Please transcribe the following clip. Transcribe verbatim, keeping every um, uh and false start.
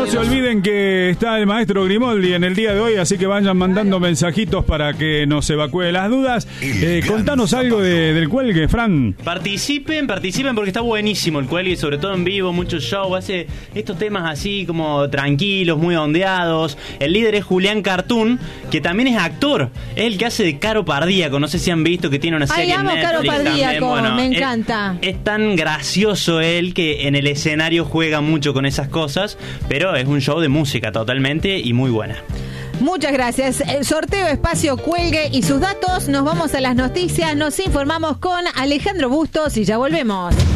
no se olviden que está el maestro Grimoldi en el día de hoy, así que vayan mandando mensajitos para que nos evacúe las dudas. Eh, contanos algo de, del cuelgue, Fran. Participen, participen porque está buenísimo el cuelgue, sobre todo en vivo, mucho show, hace estos temas así como tranquilos, muy ondeados. El líder es Julián Cartoon, que también es actor, es el que hace de Caro Pardíaco, no sé si han visto que tiene una serie Ay, amo en Netflix. Caro Pardíaco, también. Bueno, me es, encanta. Es tan gracioso él que en el escenario juega mucho con esas cosas, pero es un show de música totalmente y muy buena. Muchas gracias. El sorteo Espacio Cuelgue y sus datos. Nos vamos a las noticias, nos informamos con Alejandro Bustos y ya volvemos.